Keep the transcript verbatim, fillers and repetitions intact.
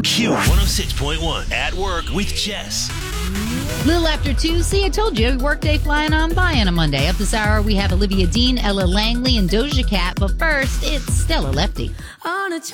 Q one oh six point one, At Work with Jess. Little after two. See, I told you, workday flying on by on a Monday. Up this hour, we have Olivia Dean, Ella Langley, and Doja Cat. But first, it's Stella Lefty. On a